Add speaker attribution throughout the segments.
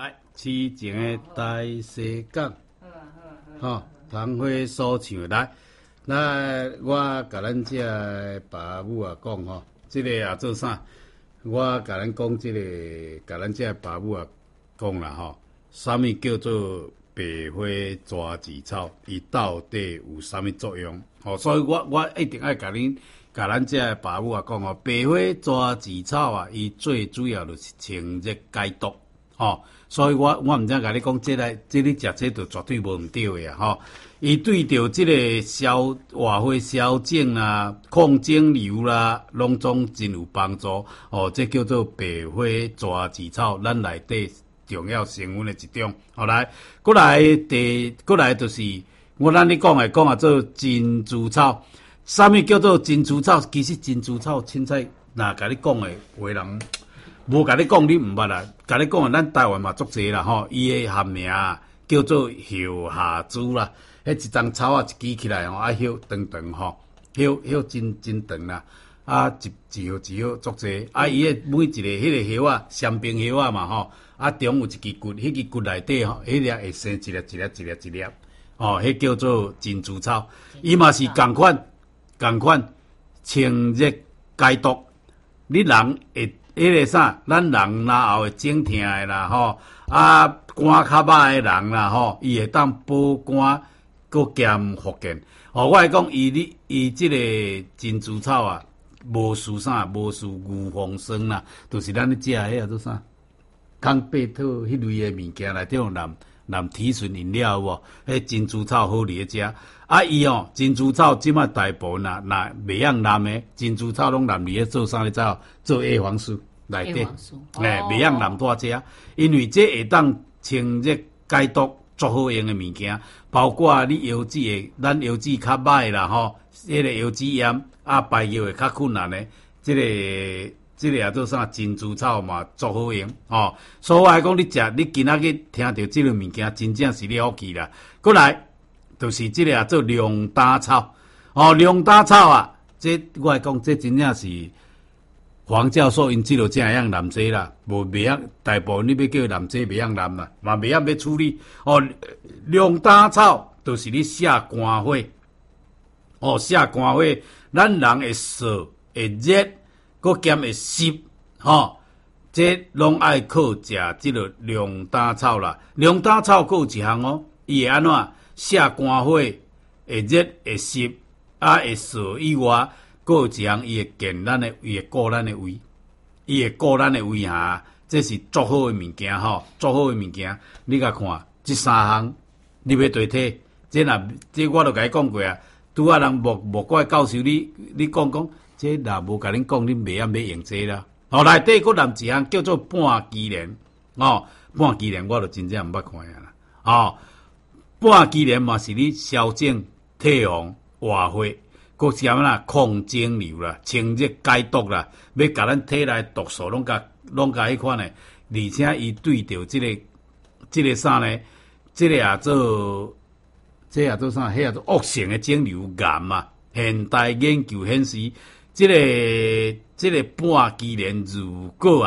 Speaker 1: 来，痴情的大西港，吼，桐花所唱来。我甲咱这爸母啊讲吼，这个也做啥？我甲咱讲这个，甲咱这爸母啊讲啦吼，啥物叫做白花蛇子草？伊到底有啥物作用？吼，所以我一定爱甲咱这爸母啊讲吼，白花蛇子草啊，伊最主要就是清热解毒，吼。所以我毋知甲你讲，这你食这就绝对无毋对的啊，吼。伊对着即个活血消肿啦、抗肿瘤啦，拢总真有帮助。哦，这叫做白花蛇子草，咱内底重要成分的一种。后来，过来就是咱咧讲啊做金珠草。啥物叫做金珠草？其实金珠草凊彩若甲你讲的话人无甲你讲，你毋捌啦。甲你讲咱台湾嘛足济啦吼，伊的学名叫做后下珠啦。迄一张草啊，一支起来吼，啊叶长长吼，叶真长啦，啊一叶足济，啊伊诶每一个迄个叶啊，香槟叶啊嘛吼，啊中有一支骨，迄支骨内底吼，迄粒会生一粒，哦，迄叫做珍珠草，伊嘛是共款清热解毒，你人会迄个啥，咱人若后会整疼诶啦吼，啊肝较歹诶人啦吼，伊会当保肝。搁兼福建，哦，我来讲，伊即个珍珠草啊，无输啥，无输牛磺酸啦，就是咱咧食迄个做啥，康贝特迄类诶物件内底有含提纯饮料有无？迄珍珠草好咧食，啊伊哦，珍珠草即卖大部分若袂用含诶，珍珠草拢含咧做啥咧？做叶黄素内底，袂用含大只，因为这会当清热解毒。足好用的物件，包括你腰子的，咱腰子较歹啦吼，迄个腰子炎啊排尿会较困难的，这个也做啥珍珠草嘛，足好用吼。所以我来讲，你今仔日听到这个物件，真正是了不起啦。过来就是这个也做龙胆草，哦，龙胆草啊，这我来讲，这真正是。黄教授因即落正样揽这啦，无袂晓大部分你要叫伊揽这袂晓揽啦，嘛袂晓要处理。哦，龙胆草就是你下肝火，哦下肝火，咱人会燥会热，佮兼会湿，吼，这拢爱靠食即落龙胆草啦。龙胆草佮有一项哦，伊会安怎下肝火，会热会湿，啊会燥以外。还有一项，伊会健咱的，伊会顾咱的胃，伊会顾咱的胃下，这是足好的物件吼，足好的物件。你甲看，这三项你要对体，这我都甲你讲过啊。拄啊人莫怪教授你讲，这若无甲恁讲，恁袂晓要用这啦。后内底佫含一项叫做半枝莲，哦，半枝莲我就真正毋捌看啊啦。哦，半枝莲嘛是你消肿、退黄、活血。佫是安那抗肿瘤啦、清热解毒啦，要甲咱体内毒素拢甲迄款诶，而且伊对着即个啥呢？这也做啥？迄也做恶性诶肿瘤癌嘛。现代研究显示，即个半枝莲如果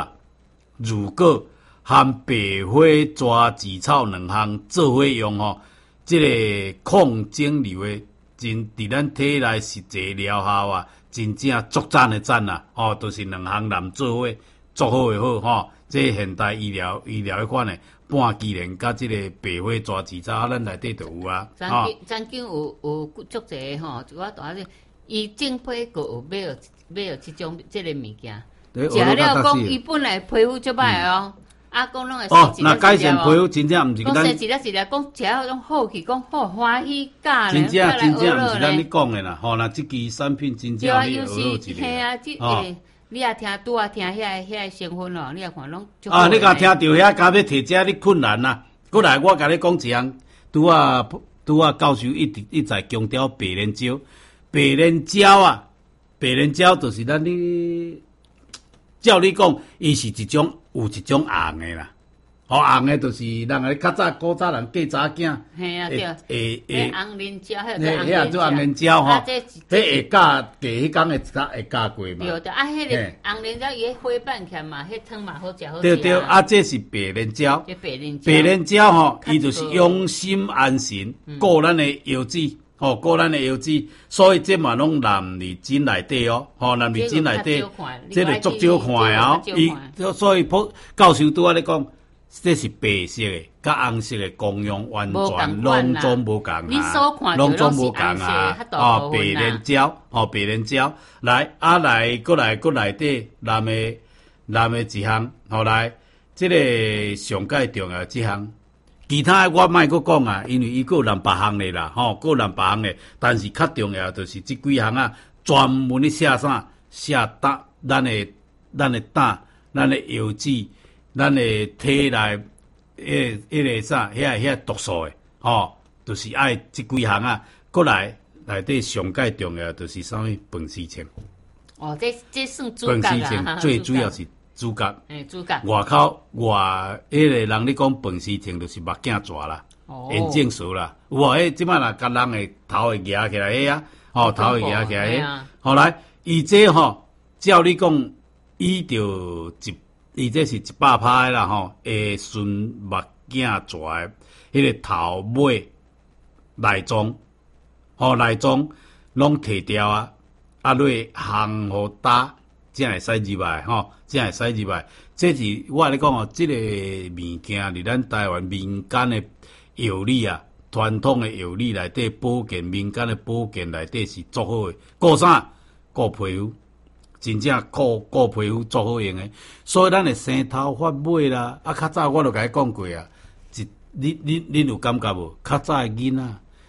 Speaker 1: 含白花蛇子草两项做伙用吼，即个抗肿瘤诶。伫咱体内实际疗效啊，真正足赞的赞啦！哦，都、就是两项男做伙，足好诶好吼。这现代医疗迄款诶，半枝莲甲即个白花蛇子草，咱内底都有啊。
Speaker 2: 曾经有足济吼，我大说，伊正批个有买即种即个物件，食了讲伊本来皮肤足歹哦。啊，讲拢会
Speaker 1: 哦，那改善皮肤真正毋是
Speaker 2: 咱。讲生一粒，讲食迄种好去，讲好欢喜教
Speaker 1: 真正毋是咱你讲的啦，吼，那即支产品真正你学落一个。
Speaker 2: 嘿啊，你也听拄啊听遐成分咯，你也看拢。
Speaker 1: 啊，你甲听到遐，敢要摕遮你困难啦。过来，我甲你讲一项，拄啊教授一再强调白莲椒，白莲椒就是咱你照你讲，伊是有一种红的啦， 红诶，就是人诶较早古早人嫁查囝，
Speaker 2: 嘿啊对，红莲椒，
Speaker 1: 迄做红莲椒吼，迄会嫁迄工会嫁过嘛。
Speaker 2: 对对，啊，迄个红莲椒伊花瓣起嘛，迄汤嘛好食好食。
Speaker 1: 对对，啊，这是白莲椒。白莲椒吼，伊就是养心安神，顾咱诶腰子。顾咱诶腰子，所以这嘛拢男女经内底哦，男女经内底，这个足少看诶哦。伊所以教授拄仔咧讲，这是白色诶，甲红色诶功用完全拢总无共啊，拢总无共啊。白莲椒，白莲椒，来过来内底南诶一项，来，这个上界重要一项。其他我莫阁讲啊，因为伊有南别项的啦，有南别项的，但是较重要就是这几项啊，专门咧写啥，写胆，咱的胆，咱的腰子，咱的体内，个啥，遐毒素的，就是爱这几项啊，过来内底上界重要就是啥物饭丝青。
Speaker 2: 这算主角啊，
Speaker 1: 饭丝青最主要是。主角，
Speaker 2: 主角。
Speaker 1: 外口迄个人咧讲饭丝青就是目镜蛇啦，眼镜蛇啦。有无？即摆若甲人诶头会夹起来迄啊，头会夹起来迄。后来伊这照你讲，伊这是100%的啦会顺目镜蛇诶，迄个头尾内脏，内脏拢摕掉啊，落烘互打。才会使入来才会使入来。这是我咧讲这个物件伫咱台湾民间的药理啊，传统的药理内底保健，民间的保健内底是足好的。顾啥？顾皮肤，真正顾皮肤足好用的。所以咱的生头发尾啦，较早我就甲你讲过啊，恁有感觉无？较早的囡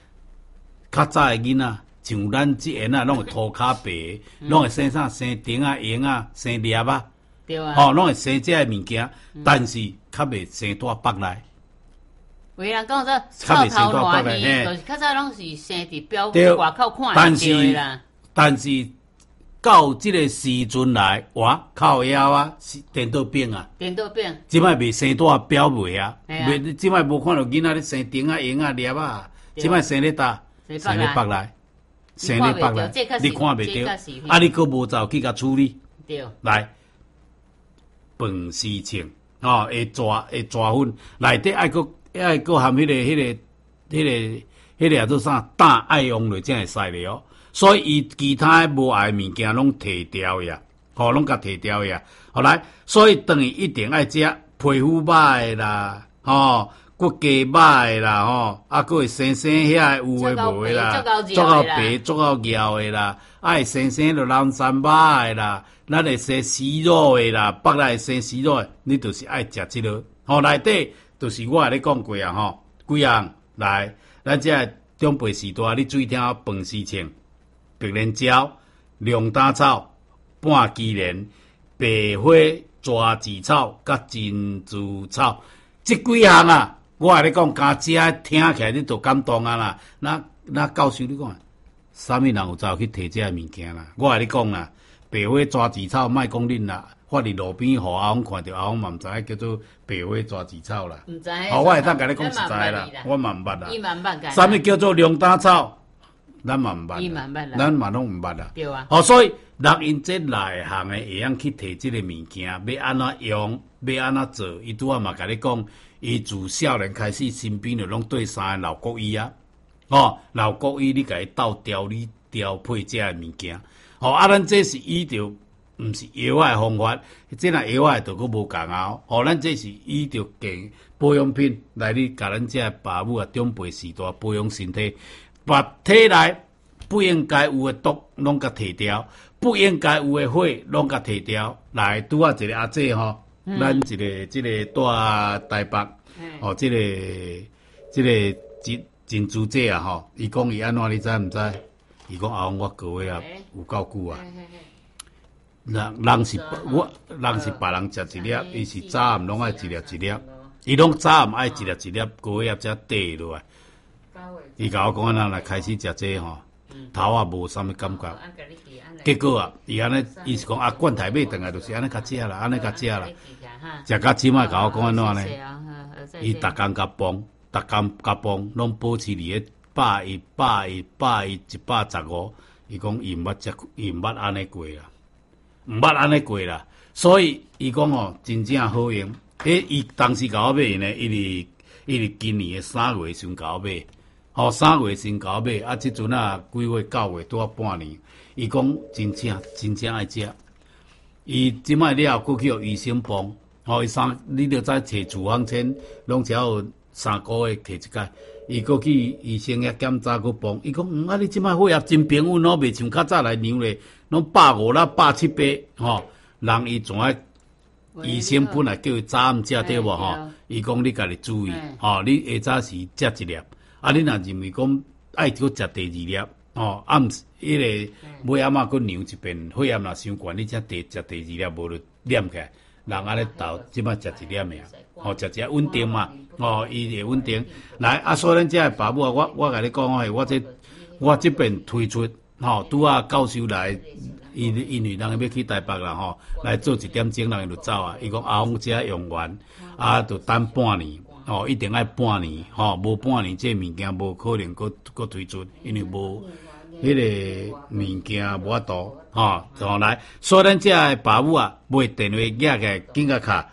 Speaker 1: 仔。像咱即下拢会涂骹白，拢会生啥生丁啊、盐啊、生粒啊，
Speaker 2: 对啊，
Speaker 1: 拢会生这物件，但是较袂生大腹内。
Speaker 2: 有人讲说臭头烂呢，就是较早拢是生伫表外口看会到啦。
Speaker 1: 但是到即个时阵来，靠腰啊，颠倒病啊，即摆袂生大表袂啊，袂即摆无看到囡仔咧生丁啊、盐啊、粒啊，即摆生咧搭，生咧腹内。生咧腹内，你看袂到，你佫无走去甲处理。
Speaker 2: 对，
Speaker 1: 来，饭丝青，会抓粉，内底爱佫含迄个做啥胆爱用落才会使咧哦。所以伊其他无爱物件拢摕掉呀，拢甲摕掉呀。后来，所以等于一定爱食皮肤歹啦，骨骼歹啦，佫会生遐有诶无诶啦，足够白、足够翘诶啦，会生着蓝山巴诶啦，咱会生息肉诶啦，腹内会生息肉诶，你就是爱食即落。内底就是我咧讲过啊，几项来，咱这中北时代，你注意听饭丝青、白莲椒、龙胆草、半枝莲、白花蛇子草、甲珍珠草，这几项啊。我来讲，加食听起来你就感动啊啦！那教授你讲，啥物人有走去摕这物件啦？我来讲啦，白花蛇子草，莫讲恁啦，发伫路边，互阿翁看到，阿翁嘛毋知影叫做白花蛇子草啦。
Speaker 2: 毋知。
Speaker 1: 我会当甲你讲实在啦，我嘛毋捌啦。
Speaker 2: 伊嘛毋捌。
Speaker 1: 啥物叫做龙胆草？咱嘛毋捌。
Speaker 2: 伊嘛毋捌啦。
Speaker 1: 咱嘛拢毋捌啦。
Speaker 2: 对啊。
Speaker 1: 所以人因这内行诶，会晓去摕即个物件，要安怎用，要安怎做，伊拄仔嘛甲你讲。伊自少年开始，身边就拢对三个老国医啊，老国医你甲伊斗调配这个物件，咱这是依照毋是药的方法，这若药的就佫无共啊，咱这是依照健保养品来你甲咱这爸母啊长辈时代保养身体，把体内不应该有的毒拢甲摕掉，不应该有的火拢甲摕掉，来拄啊一个阿姐咱一个即个住台北，即个珍珠姐啊，伊讲伊安怎你知毋知？伊讲阿翁我过月啊有够久啊，人是别人食一粒，伊是早暗拢爱一粒一粒，伊拢早暗爱一粒一粒过月才缀落来。伊甲我讲咱来开始食这头啊无啥物感觉。结果啊，伊安尼，伊是讲罐头买转来就是安尼较食啦，安尼较食啦。食到即摆甲我讲安怎呢？伊逐工甲磅，逐工甲磅，拢保持伫个120，115，伊讲伊毋捌安尼过啦，毋捌安尼过啦。所以伊讲吼，真正好用。伊当时甲我买呢，伊是今年的3月时甲我买，3月时甲我买，啊，即阵啊几月9月拄啊半年。伊讲真正爱食。伊即摆了过去互医生帮，你着知摕处方签，拢只要3个月摕一届。伊过去医生也检查过帮，伊讲你即摆血压真平稳哦，袂像较早来量咧，拢150啦、170人伊怎啊？医生本来叫伊早暗食对无伊讲你家己注意你下早时食一粒，你若认为讲爱搁食第2粒暗时迄个尾暗佫量一遍，血压若伤悬，你才食第2粒，无就念起来。人安尼斗即摆食1粒尔，食一稳定嘛，伊会稳定。来所以咱遮爸母我甲你讲我即边推出拄啊教授来。因为人要去台北啦来做1点钟，人就走啊。伊讲阿峰遮用完就等半年一定爱半年无半年这物件无可能搁推出，因为无迄个物件无法度来。所以咱遮个爸母啊，买电话寄个紧甲卡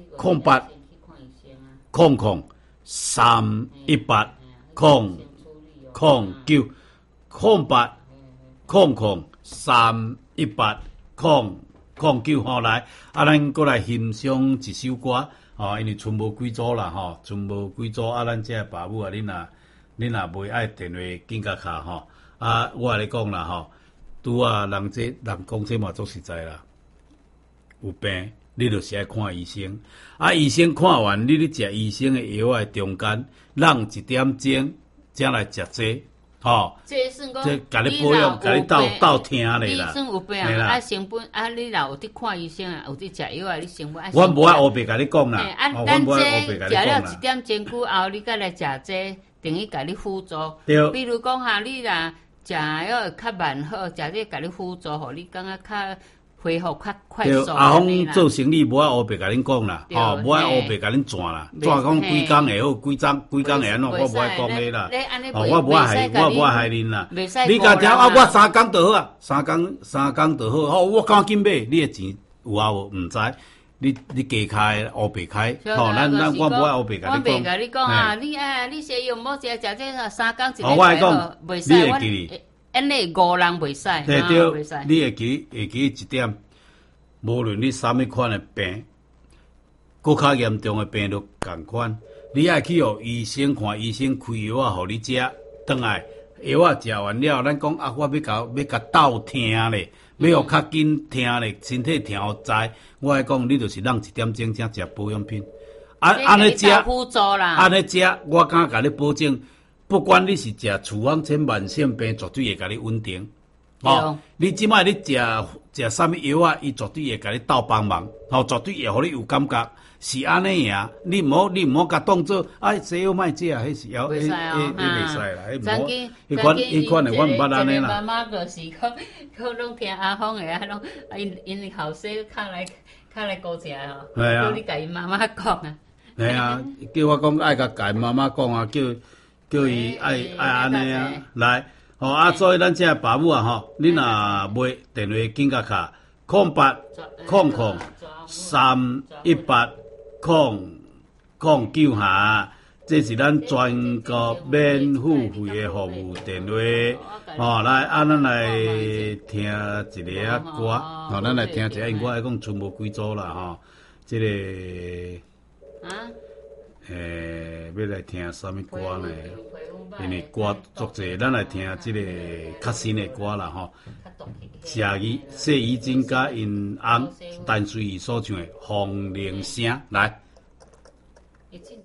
Speaker 1: 0800-318-009来咱过来欣赏一首歌因为剩无几组啦剩无几组咱这个爸母啊，恁若袂爱电话紧甲卡我甲你讲啦拄啊人讲这嘛足实在啦，有病你就是爱看医生医生看完你食医生的药的中间让1点钟才来食这
Speaker 2: 这算讲，
Speaker 1: 这甲你保养，甲你斗听咧啦。
Speaker 2: 你算有病成本你若有伫看医生有伫食药你成本
Speaker 1: 我无爱黑白甲你讲啦，
Speaker 2: 咱这食了1点钟久后，你再来食这，等于甲你辅助。
Speaker 1: 对。
Speaker 2: 比如讲你若食药较慢好，食这甲你辅助，互你感觉较恢复较快速。
Speaker 1: 阿峰做生意无爱黑白甲恁讲啦，无爱黑白甲恁转啦，转讲几工会好，几工会安怎，我无爱讲迄啦。我无爱害恁啦。你甲听我3工就好啊，3工就好。我赶紧买，你的钱有啊无？毋知。你加开黑白开，咱我无爱黑白甲你讲。
Speaker 2: 我袂甲你讲你西药毋好食这3工一
Speaker 1: 我
Speaker 2: 讲，袂使。你会记哩？因为5人袂使，
Speaker 1: 对，你会记一点，无论你啥物款的病，搁较严重的病都共款，你爱去互医生看，医生开药啊，互你食，转来药啊食完了，咱讲我要甲斗听咧，要互较紧听咧，身体听互知。我爱讲，你就是让1点钟才食保养品，安尼食，我敢甲你保证。不管你是食处方签慢性病，绝对会甲你稳定。你即摆你食啥物药伊绝对会甲你斗帮忙，绝对会互你有感觉，是安尼呀。你毋好甲当做西药莫食迄是药，袂使啦，迄款的我毋捌安尼啦。
Speaker 2: 妈妈就是讲拢听阿峰的拢因后生较来顾食叫你甲伊妈妈讲
Speaker 1: 系叫我讲爱甲伊妈妈讲叫伊爱安尼来所以咱这爸母你若买电话紧甲卡0800-318-009这是咱全国免付费的服务电话来咱来听一个歌咱来听一下，因为我爱讲剩无几组啦这个要来听啥物歌呢？因为歌足济，咱来听这个较新的歌啦谢怡珍甲因翁陈水怡所唱的《风铃声》来。